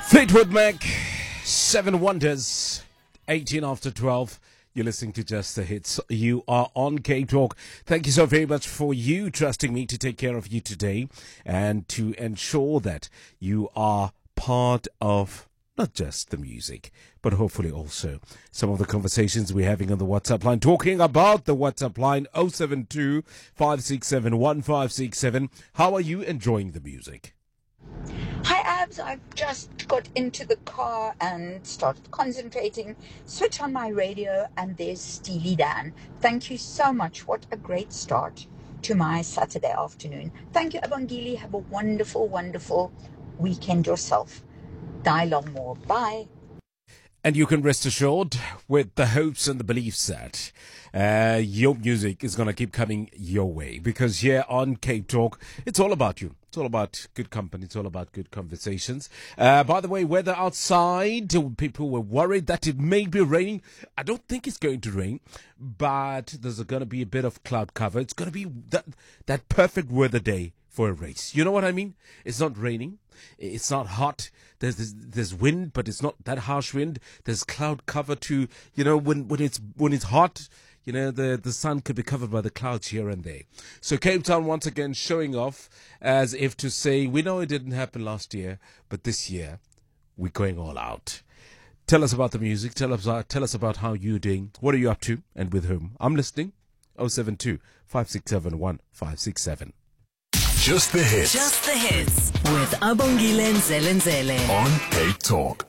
Fleetwood Mac, Seven Wonders, 18 after 12. You're listening to Just the Hits. You are on K-Talk. Thank you so very much for you trusting me to take care of you today and to ensure that you are part of not just the music, but hopefully also some of the conversations we're having on the WhatsApp line. Talking about the WhatsApp line, 072 567 1567. How are you enjoying the music? Hi Abs, I've just got into the car and started concentrating, switch on my radio and there's Steely Dan. Thank you so much. What a great start to my Saturday afternoon. Thank you Abongile. Have a wonderful, wonderful weekend yourself. Die long more. Bye. And you can rest assured with the hopes and the beliefs that your music is going to keep coming your way. Because here on Cape Talk, it's all about you. It's all about good company. It's all about good conversations. By the way, weather outside, people were worried that it may be raining. I don't think it's going to rain, but there's going to be a bit of cloud cover. It's going to be that perfect weather day for a race. You know what I mean? It's not raining. It's not hot. There's wind, but it's not that harsh wind. There's cloud cover too. You know, when it's hot, you know, the sun could be covered by the clouds here and there. So Cape Town once again showing off as if to say, we know it didn't happen last year, but this year we're going all out. Tell us about the music. Tell us about how you're doing. What are you up to and with whom? I'm listening. 072 567 1567. Just the hits. Just the hits with Abongile Nzelenzele On Cape Talk.